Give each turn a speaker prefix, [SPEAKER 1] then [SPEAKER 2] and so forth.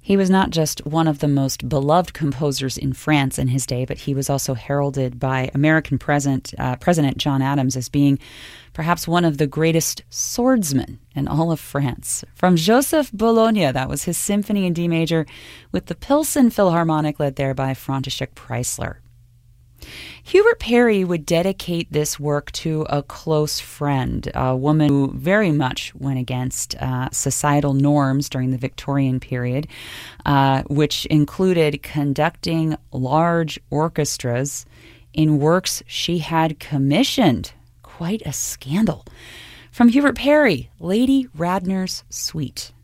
[SPEAKER 1] He was not just one of the most beloved composers in France in his day, but he was also heralded by American President John Adams as being perhaps one of the greatest swordsmen in all of France. From Joseph Bologna, that was his symphony in D major, with the Pilsen Philharmonic led there by František Preissler. Hubert Parry would dedicate this work to a close friend, a woman who very much went against societal norms during the Victorian period, which included conducting large orchestras in works she had commissioned. Quite a scandal. From Hubert Parry, Lady Radnor's Suite.